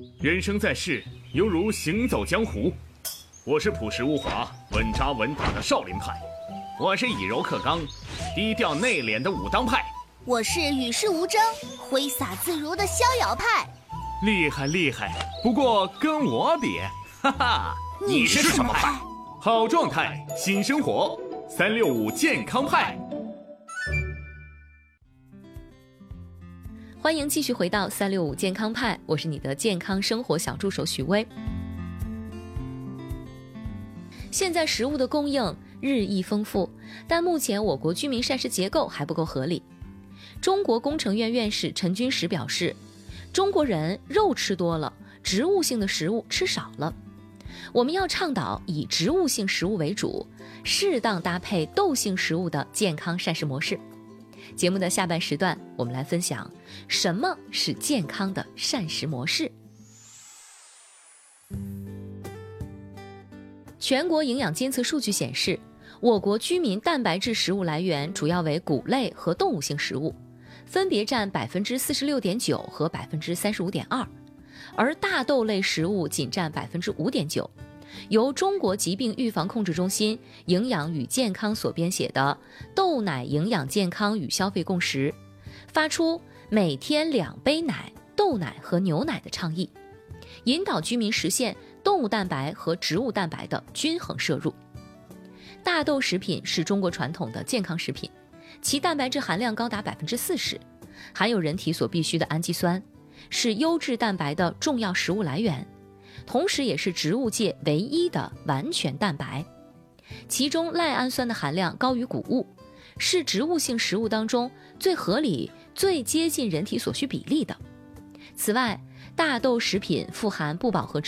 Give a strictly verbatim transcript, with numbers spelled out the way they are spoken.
人生在世，犹如行走江湖。我是朴实无华、稳扎稳打的少林派，我是以柔克刚、低调内敛的武当派， 我是与世无争、挥洒自如的逍遥派。 厉害厉害，不过跟我比，哈哈， 你是什么派？ 好状态，新生活，三六五健康派。 欢迎继续回到三六五健康派，我是你的健康生活小助手许巍。现在食物的供应日益丰富，但目前我国居民膳食结构还不够合理。中国工程院院士陈君实表示，中国人肉吃多了，植物性的食物吃少了。我们要倡导以植物性食物为主，适当搭配豆性食物的健康膳食模式。节目的下半时段，我们来分享什么是健康的膳食模式。全国营养监测数据显示，我国居民蛋白质食物来源主要为谷类和动物性食物，分别占 百分之四十六点九 和 百分之三十五点二， 而大豆类食物仅占 百分之五点九。由中国疾病预防控制中心营养与健康所编写的《豆奶营养健康与消费共识》，发出每天两杯奶、豆奶和牛奶的倡议，引导居民实现动物蛋白和植物蛋白的均衡摄入。大豆食品是中国传统的健康食品，其蛋白质含量高达 百分之四十， 含有人体所必需的氨基酸，是优质蛋白的重要食物来源，同时也是植物界唯一的完全蛋白。其中赖氨酸的含量高于谷物，是植物性食物当中最合理、最接近人体所需比例的。此外，大豆食品富含不饱和